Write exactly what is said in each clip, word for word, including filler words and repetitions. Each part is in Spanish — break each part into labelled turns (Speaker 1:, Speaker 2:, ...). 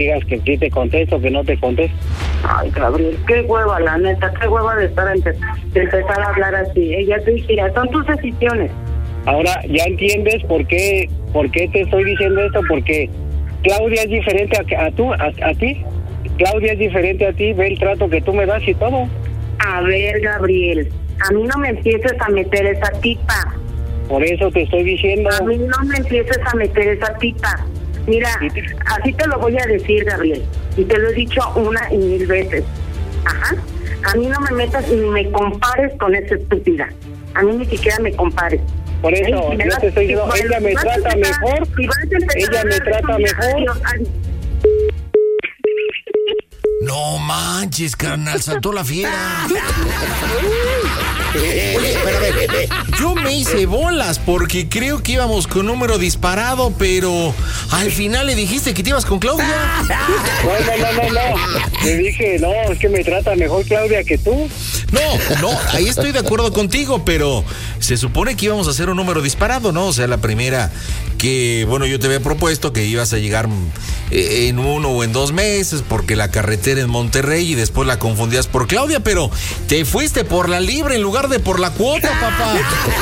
Speaker 1: digas que sí te contesto, que no te contesto.
Speaker 2: Ay, Gabriel, qué hueva, la neta, qué hueva de estar empe- de empezar a hablar así. Ella te dijera, son tus decisiones.
Speaker 1: Ahora, ¿ya entiendes por qué, por qué te estoy diciendo esto? Porque Claudia es diferente a, a, tú, a, a ti. Claudia es diferente a ti, ve el trato que tú me das y todo.
Speaker 2: A ver, Gabriel, a mí no me empieces a meter esa tipa.
Speaker 1: Por eso te estoy diciendo.
Speaker 2: A mí no me empieces a meter esa tipa. Mira,
Speaker 1: te...
Speaker 2: así te lo voy a decir, Gabriel. Y te lo he dicho una y mil veces. Ajá. A mí no me metas ni me compares con esa estúpida. A mí ni siquiera me compares.
Speaker 1: Por eso,
Speaker 2: Ey, si
Speaker 1: yo te estoy diciendo,
Speaker 2: si
Speaker 1: ella me trata
Speaker 2: empezar,
Speaker 1: mejor.
Speaker 2: Si
Speaker 1: ella me trata mejor.
Speaker 2: Adiós, adiós.
Speaker 3: No manches, carnal, saltó la fiera. Oye, pero a ver, yo me hice bolas porque creo que íbamos con número disparado, pero al final le dijiste que te ibas con Claudia.
Speaker 1: No, no, no, no, no. Te dije, no, es que me trata mejor Claudia que tú.
Speaker 3: No, no, ahí estoy de acuerdo contigo, pero se supone que íbamos a hacer un número disparado, ¿no? O sea, la primera que, bueno, yo te había propuesto que ibas a llegar en uno o en dos meses porque la carretera en Monterrey y después la confundías por Claudia, pero te fuiste por la libre en lugar de por la cuota, papá.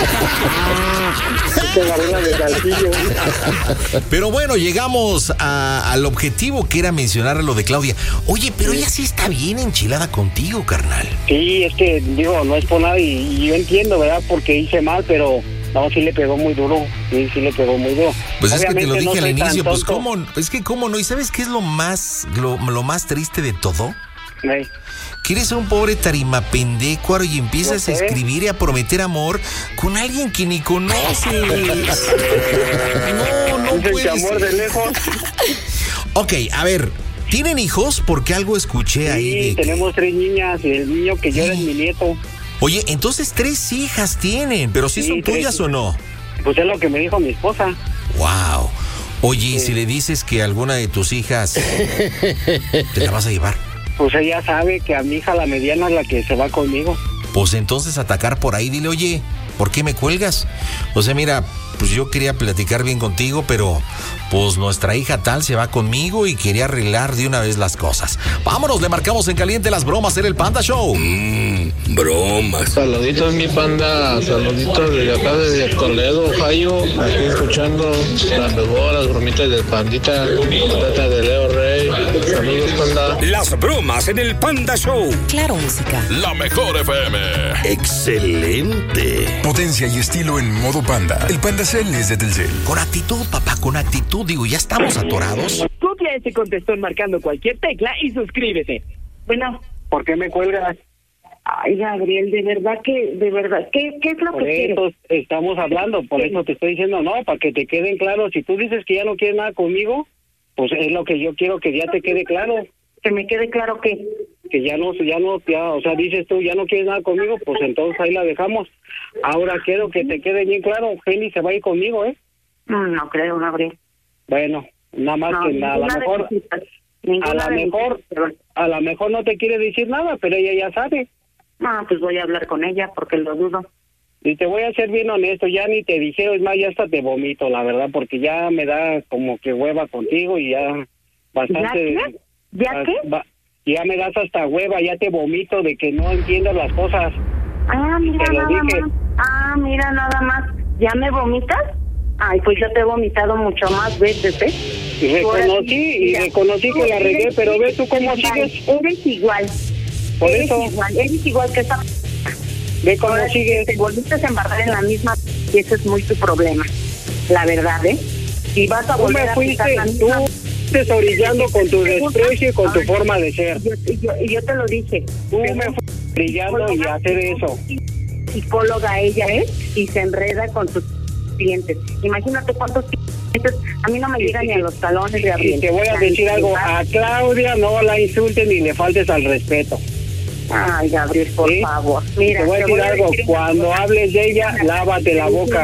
Speaker 3: Pero bueno, llegamos a, al objetivo que era mencionar lo de Claudia. Oye, pero ella sí está bien enchilada contigo, carnal.
Speaker 1: Sí, es que, digo, no es por nada y, y yo entiendo, ¿verdad? Porque hice mal, pero no, sí le pegó muy duro. Sí, sí le pegó muy duro.
Speaker 3: Pues es que te lo dije
Speaker 1: no
Speaker 3: al inicio, pues
Speaker 1: tonto.
Speaker 3: cómo, es que cómo no. ¿Y sabes qué es lo más, lo, lo más triste de todo?
Speaker 1: Sí.
Speaker 3: Que eres un pobre tarimapendécuaro y empiezas a escribir y a prometer amor con alguien que ni conoces. No, no
Speaker 1: puede
Speaker 3: puede
Speaker 1: amor
Speaker 3: ser.
Speaker 1: de lejos.
Speaker 3: Ok, a ver, ¿tienen hijos? Porque algo escuché
Speaker 1: Sí,
Speaker 3: ahí. De...
Speaker 1: tenemos tres niñas y el niño que llora es mi nieto.
Speaker 3: Oye, entonces tres hijas tienen, pero ¿sí,
Speaker 1: Sí,
Speaker 3: son tuyas
Speaker 1: tres.
Speaker 3: o no?
Speaker 1: Pues es lo que me dijo mi esposa.
Speaker 3: Wow. Oye, ¿y
Speaker 1: Sí.
Speaker 3: si le dices que alguna de tus hijas te la vas a llevar?
Speaker 1: Pues ella sabe que a mi hija la mediana es la que se va conmigo.
Speaker 3: Pues entonces atacar por ahí, dile, oye, ¿por qué me cuelgas? O sea, mira, pues yo quería platicar bien contigo, pero pues nuestra hija tal se va conmigo y quería arreglar de una vez las cosas. Vámonos, le marcamos en caliente las bromas en el Panda Show.
Speaker 4: Mmm, bromas.
Speaker 5: Saluditos, mi panda, saluditos desde acá, desde Toledo, Ohio, aquí escuchando las mejores las bromitas del Pandita, trata de Leo Rey. Saludos, panda.
Speaker 4: Las bromas en el Panda Show.
Speaker 6: Claro, música.
Speaker 7: La mejor F M.
Speaker 4: Excelente.
Speaker 7: Potencia y estilo en modo Panda. El Panda Cell es de Telcel.
Speaker 3: Con actitud, papá, con actitud. Digo, ya estamos atorados.
Speaker 8: Copia ese contestón marcando cualquier tecla y suscríbete.
Speaker 2: Bueno,
Speaker 1: ¿Por qué me cuelgas?
Speaker 2: ay, Gabriel, de verdad que, de verdad, ¿qué, qué es lo
Speaker 1: Por
Speaker 2: que quieres?
Speaker 1: eso estamos hablando, por eso te estoy diciendo, no, para que te queden claros. Si tú dices que ya no quieres nada conmigo, pues es lo que yo quiero que ya te quede claro.
Speaker 2: Que me quede claro que...
Speaker 1: Que ya no, ya no, ya, o sea, dices tú, ya no quieres nada conmigo, pues entonces ahí la dejamos. Ahora quiero que te quede bien claro, Jenny se va a ir conmigo, ¿eh?
Speaker 2: No creo, Gabriel.
Speaker 1: Bueno, nada más
Speaker 2: No,
Speaker 1: que a lo
Speaker 2: ninguna de
Speaker 1: mejor,
Speaker 2: mis hijas,
Speaker 1: a
Speaker 2: ninguna
Speaker 1: lo
Speaker 2: de mis
Speaker 1: mejor,
Speaker 2: hijas.
Speaker 1: a lo mejor no te quiere decir nada, pero ella ya sabe.
Speaker 2: No, pues voy a hablar con ella porque lo dudo.
Speaker 1: Y te voy a ser bien honesto, ya ni te dije, es más, ya hasta te vomito, la verdad, porque ya me da como que hueva contigo y ya bastante...
Speaker 2: ¿Ya qué? ¿Ya
Speaker 1: ba-
Speaker 2: qué?
Speaker 1: ba- ya me das hasta hueva, ya te vomito de que no entiendas las cosas.
Speaker 2: Ah, mira,
Speaker 1: Te lo
Speaker 2: nada
Speaker 1: dije.
Speaker 2: más. Ah, mira, nada más. ¿Ya me vomitas? Ay, pues yo te he vomitado mucho más veces, ¿eh?
Speaker 1: Y reconocí, y
Speaker 2: Mira,
Speaker 1: reconocí que la regué,
Speaker 2: eres
Speaker 1: pero ve tú cómo
Speaker 2: igual,
Speaker 1: sigues.
Speaker 2: Eres igual.
Speaker 1: Por
Speaker 2: eres
Speaker 1: eso.
Speaker 2: igual, eres igual que esa...
Speaker 1: Ve cómo
Speaker 2: Ahora sí
Speaker 1: sigues.
Speaker 2: que te volviste a embarrar en la misma y ese es muy tu problema. La verdad, ¿eh? Si vas a
Speaker 1: Tú
Speaker 2: volver
Speaker 1: me
Speaker 2: a
Speaker 1: fuiste,
Speaker 2: pisar la
Speaker 1: tú
Speaker 2: misma...
Speaker 1: fuiste orillando con tu desprecio y con tu forma de ser.
Speaker 2: Y yo, y yo, y yo te lo dije.
Speaker 1: Tú me fuiste orillando y hacer eso.
Speaker 2: Psicóloga ella es y se enreda con sus clientes. Imagínate cuántos clientes. A mí no me llegan ni a los talones de abril.
Speaker 1: Y te voy a decir algo, a Claudia no la insultes ni le faltes al respeto.
Speaker 2: Ay, Gabriel, por
Speaker 1: ¿Sí?
Speaker 2: favor. Mira,
Speaker 1: te voy a decir algo, cuando hables de ella, lávate la boca.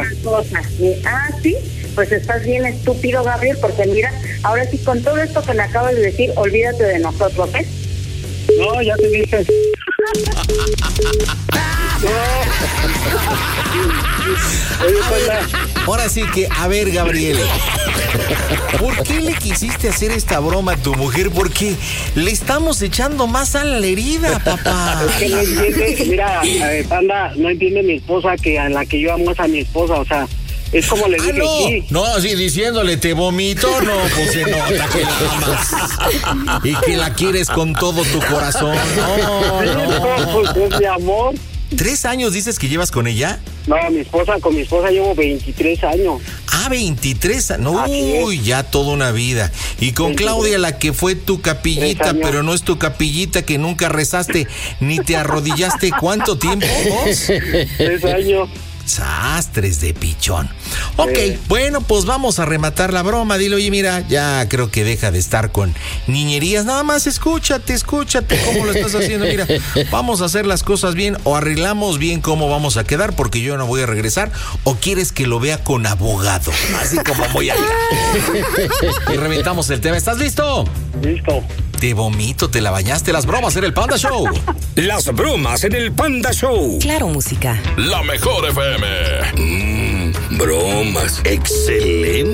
Speaker 2: Ah, sí, pues estás bien estúpido, Gabriel, porque mira, ahora sí, con todo esto que me acabas de decir, olvídate de nosotros, ¿eh?
Speaker 1: No, ya te dije. Oye, Panda.
Speaker 3: Ahora sí que, a ver, Gabriel, ¿por qué le quisiste hacer esta broma a tu mujer? Porque le estamos echando más sal a la herida, papá.
Speaker 1: Es que no entiende, mira, eh, Panda, no entiende mi esposa que a la que yo amo es a mi esposa, o sea, es como le
Speaker 3: Ah,
Speaker 1: dije,
Speaker 3: no,
Speaker 1: sí.
Speaker 3: no, así diciéndole te vomito, no, pues se nota que la amas y que la quieres con todo tu corazón. No, no.
Speaker 1: Pues es mi amor.
Speaker 3: ¿Tres años dices que llevas con ella?
Speaker 1: No, mi esposa, con mi esposa llevo veintitrés años.
Speaker 3: Ah, veintitrés, no,
Speaker 1: Así
Speaker 3: uy, ya toda una vida. Y con
Speaker 1: veintitrés.
Speaker 3: Claudia, la que fue tu capillita,
Speaker 1: Tres años.
Speaker 3: pero no es tu capillita, que nunca rezaste ni te arrodillaste. ¿Cuánto tiempo? ¿Dos?
Speaker 1: Tres años.
Speaker 3: Sastres de pichón. Ok,
Speaker 1: Sí.
Speaker 3: bueno, pues vamos a rematar la broma. Dile, oye, mira, ya creo que deja de estar con niñerías. Nada más escúchate, escúchate cómo lo estás haciendo. Mira, vamos a hacer las cosas bien o arreglamos bien cómo vamos a quedar porque yo no voy a regresar. ¿O quieres que lo vea con abogado? Así como voy a... Y reventamos el tema. ¿Estás listo?
Speaker 1: Listo.
Speaker 3: Te vomito, te la bañaste. Las bromas en el Panda Show.
Speaker 4: Las bromas en el Panda Show.
Speaker 6: Claro, música.
Speaker 7: La mejor F M.
Speaker 4: Mmm, bromas. Excelente.